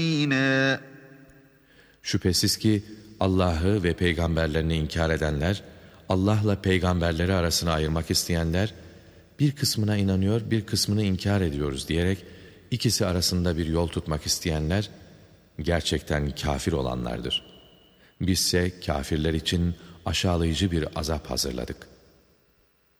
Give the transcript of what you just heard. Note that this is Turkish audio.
Şüphesiz ki Allah'ı ve peygamberlerini inkar edenler, Allah'la peygamberleri arasını ayırmak isteyenler, bir kısmına inanıyor, bir kısmını inkar ediyoruz diyerek ikisi arasında bir yol tutmak isteyenler, gerçekten kafir olanlardır. Bizse kafirler için aşağılayıcı bir azap hazırladık.